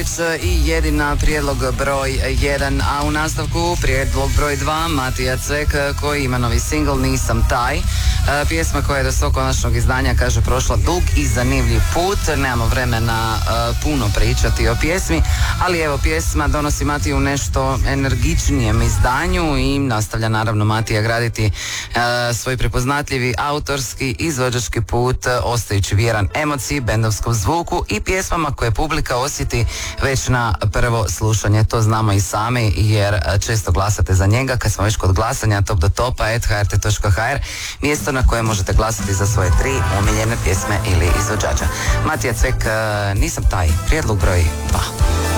I jedina prijedlog broj 1, a u nastavku prijedlog broj 2, Matija Cvek koji ima novi singl Nisam taj. Pjesma koja je do svog konačnog izdanja, kaže, prošla dug i zanimljiv put. Nemamo vremena puno pričati o pjesmi, ali evo, pjesma donosi Matiju u nešto energičnijem izdanju i nastavlja naravno Matija graditi svoj prepoznatljivi autorski izvođački put, ostajući vjeran emociji, bendovskom zvuku i pjesmama koje publika osjeti već na prvo slušanje. To znamo i sami jer često glasate za njega. Kad smo već kod glasanja, top do topa@hrt.hr, mjesto na koje možete glasati za svoje 3 omiljene pjesme ili izvođača. Matija Cvek, Nisam taj, prijedlog broj 2.